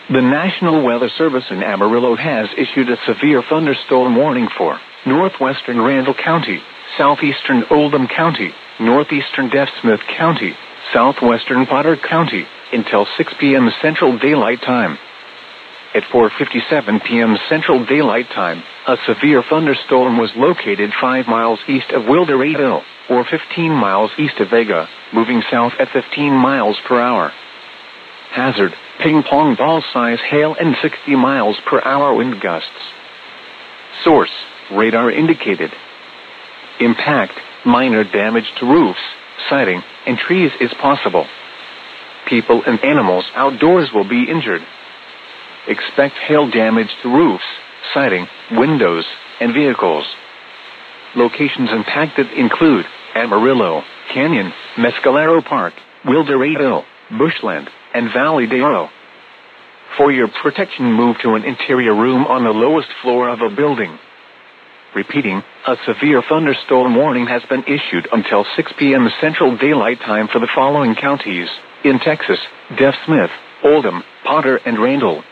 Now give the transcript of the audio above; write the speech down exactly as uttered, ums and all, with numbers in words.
The National Weather Service in Amarillo has issued a severe thunderstorm warning for northwestern Randall County, southeastern Oldham County, northeastern Deaf Smith County, southwestern Potter County, until six p.m. Central Daylight Time. At four fifty-seven p.m. Central Daylight Time, a severe thunderstorm was located five miles east of Wildorado, or fifteen miles east of Vega, moving south at fifteen miles per hour. Hazard, ping-pong ball-size hail and sixty miles per hour wind gusts. Source, radar indicated. Impact, minor damage to roofs, siding, and trees is possible. People and animals outdoors will be injured. Expect hail damage to roofs, siding, windows, and vehicles. Locations impacted include Amarillo, Canyon, Mescalero Park, Wildorado, Bushland, and Valley de Oro. For your protection, move to an interior room on the lowest floor of a building. Repeating, a severe thunderstorm warning has been issued until six p.m. Central Daylight Time for the following counties in Texas: Deaf Smith, Oldham, Potter, and Randall.